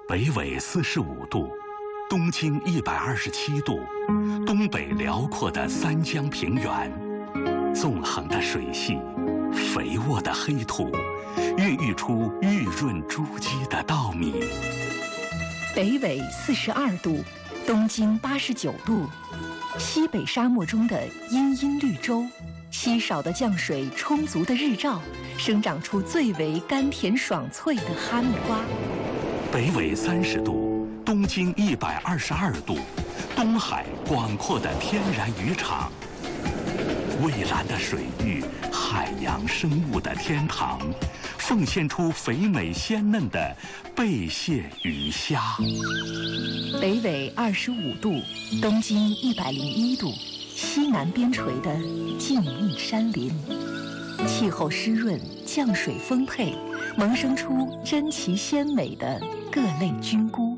北纬45度，东经127度，东北辽阔的三江平原，纵横的水系，肥沃的黑土，孕育出玉润珠玑的稻米。 北纬42度，东经89度，西北沙漠中的茵茵绿洲，稀少的降水充足的日照，生长出最为甘甜爽脆的哈密瓜。 北纬30度，东经122度，东海广阔的天然渔场，蔚蓝的水域，海洋生物的天堂，奉献出肥美鲜嫩的贝蟹鱼虾。 北纬25度，东经101度，西南边陲的静谧山林，气候湿润，降水丰沛，萌生出珍奇鲜美的各类菌菇。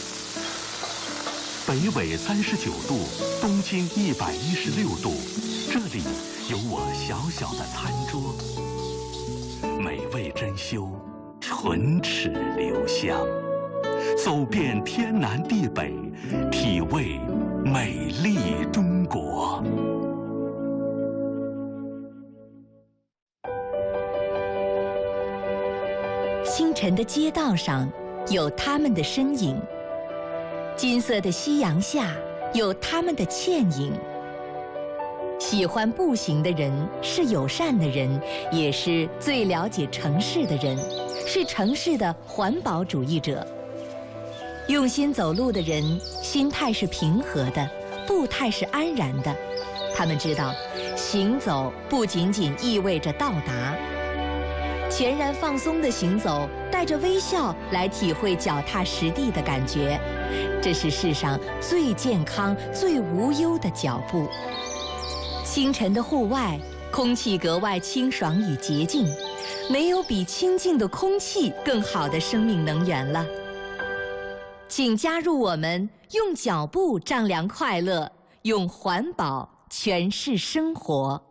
北纬39度，东经116度，这里有我小小的餐桌，美味珍馐，唇齿留香，走遍天南地北，体味美丽中国。 清晨的街道上有他们的身影，金色的夕阳下有他们的倩影。喜欢步行的人是友善的人，也是最了解城市的人，是城市的环保主义者。用心走路的人，心态是平和的，步态是安然的。他们知道，行走不仅仅意味着到达。全然放松的行走，带着微笑来体会脚踏实地的感觉，这是世上最健康、最无忧的脚步。清晨的户外，空气格外清爽与洁净，没有比清净的空气更好的生命能源了。请加入我们，用脚步丈量快乐，用环保诠释生活。